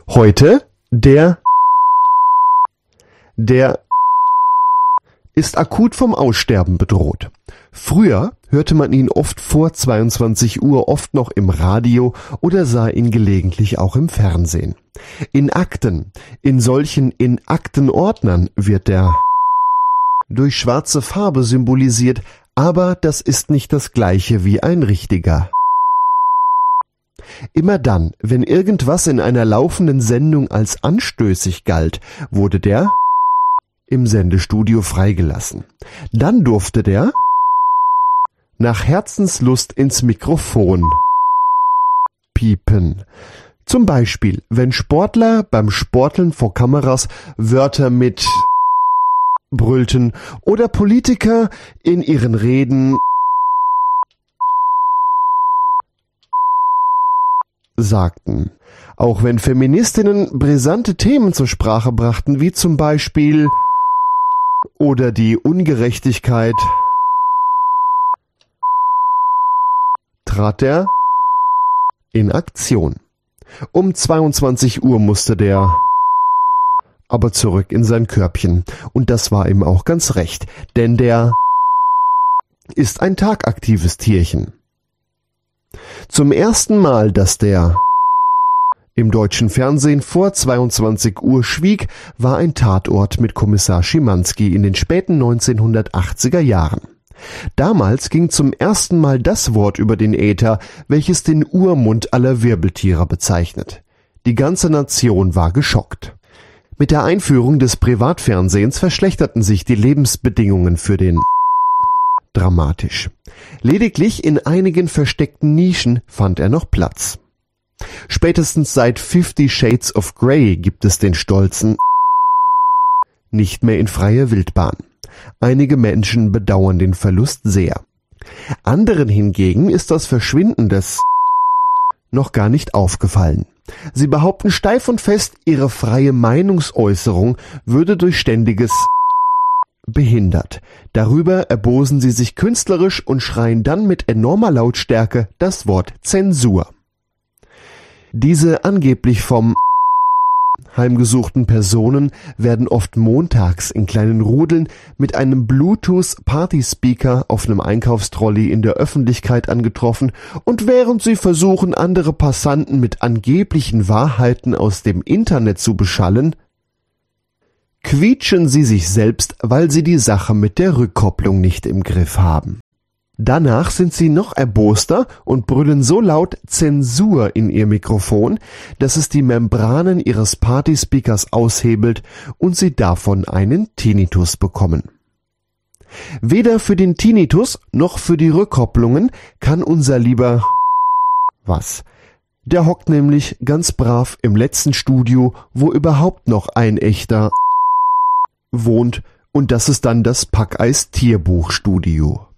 Heute der ist akut vom Aussterben bedroht. Früher hörte man ihn oft vor 22 Uhr, oft noch im Radio oder sah ihn gelegentlich auch im Fernsehen. In Akten, in solchen Aktenordnern wird der durch schwarze Farbe symbolisiert, aber das ist nicht das gleiche wie ein richtiger. Immer dann, wenn irgendwas in einer laufenden Sendung als anstößig galt, wurde der im Sendestudio freigelassen. Dann durfte der nach Herzenslust ins Mikrofon piepen. Zum Beispiel, wenn Sportler beim Sporteln vor Kameras Wörter mit brüllten oder Politiker in ihren Reden sagten. Auch wenn Feministinnen brisante Themen zur Sprache brachten, wie zum Beispiel oder die Ungerechtigkeit, trat er in Aktion. Um 22 Uhr musste der aber zurück in sein Körbchen. Und das war ihm auch ganz recht, denn der ist ein tagaktives Tierchen. Zum ersten Mal, dass der im deutschen Fernsehen vor 22 Uhr schwieg, war ein Tatort mit Kommissar Schimanski in den späten 1980er Jahren. Damals ging zum ersten Mal das Wort über den Äther, welches den Urmund aller Wirbeltiere bezeichnet. Die ganze Nation war geschockt. Mit der Einführung des Privatfernsehens verschlechterten sich die Lebensbedingungen für den dramatisch. Lediglich in einigen versteckten Nischen fand er noch Platz. Spätestens seit 50 Shades of Grey gibt es den Stolzen nicht mehr in freier Wildbahn. Einige Menschen bedauern den Verlust sehr. Anderen hingegen ist das Verschwinden des noch gar nicht aufgefallen. Sie behaupten steif und fest, ihre freie Meinungsäußerung würde durch ständiges behindert. Darüber erbosen sie sich künstlerisch und schreien dann mit enormer Lautstärke das Wort Zensur. Diese angeblich vom heimgesuchten Personen werden oft montags in kleinen Rudeln mit einem Bluetooth-Partyspeaker auf einem Einkaufstrolley in der Öffentlichkeit angetroffen und während sie versuchen, andere Passanten mit angeblichen Wahrheiten aus dem Internet zu beschallen, quietschen sie sich selbst, weil sie die Sache mit der Rückkopplung nicht im Griff haben. Danach sind sie noch erboster und brüllen so laut Zensur in ihr Mikrofon, dass es die Membranen ihres Partyspeakers aushebelt und sie davon einen Tinnitus bekommen. Weder für den Tinnitus noch für die Rückkopplungen kann unser lieber was. Der hockt nämlich ganz brav im letzten Studio, wo überhaupt noch ein echter wohnt, und das ist dann das Packeis Tierbuchstudio.